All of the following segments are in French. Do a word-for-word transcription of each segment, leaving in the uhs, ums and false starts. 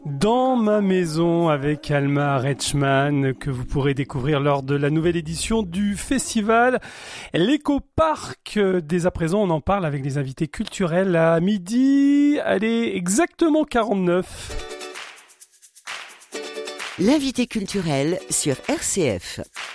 Dans ma maison avec Alma Reichmann que vous pourrez découvrir lors de la nouvelle édition du festival L'Éco-Parc. Dès à présent, on en parle avec les invités culturels à midi. Allez, exactement quarante-neuf. L'invité culturel sur R C F.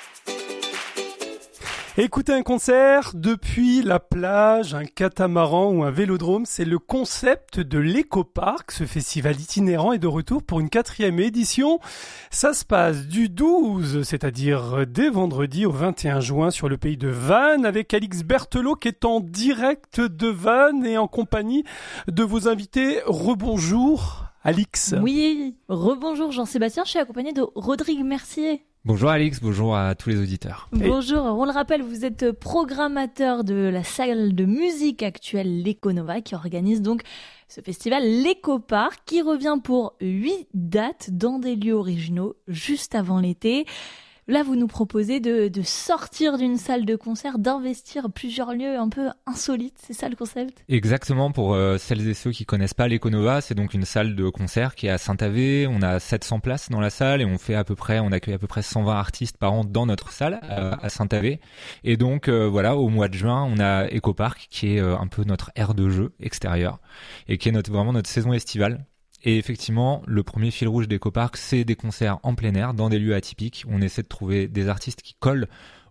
Écouter un concert depuis la plage, un catamaran ou un vélodrome, c'est le concept de l'Éco-Parc. Ce festival itinérant est de retour pour une quatrième édition. Ça se passe du douze, c'est-à-dire dès vendredi au vingt et un juin sur le pays de Vannes avec Alix Berthelot qui est en direct de Vannes et en compagnie de vos invités. Rebonjour Alix. Oui, rebonjour Jean-Sébastien, je suis accompagné de Rodrigue Mercier. Bonjour Alix, bonjour à tous les auditeurs. Bonjour, on le rappelle, vous êtes programmateur de la salle de musique actuelle l'Econova qui organise donc ce festival L'Éco-Parc qui revient pour huit dates dans des lieux originaux juste avant l'été. Là, vous nous proposez de, de sortir d'une salle de concert, d'investir plusieurs lieux un peu insolites, c'est ça le concept ? Exactement, pour euh, celles et ceux qui connaissent pas l'Econova, c'est donc une salle de concert qui est à Saint-Avé. On a sept cents places dans la salle et on fait à peu près, on accueille à peu près cent vingt artistes par an dans notre salle euh, à Saint-Avé. Et donc euh, voilà, au mois de juin, on a Éco-Parc qui est euh, un peu notre aire de jeu extérieure et qui est notre vraiment notre saison estivale. Et effectivement, le premier fil rouge d'Éco-Parc, c'est des concerts en plein air, dans des lieux atypiques. On essaie de trouver des artistes qui collent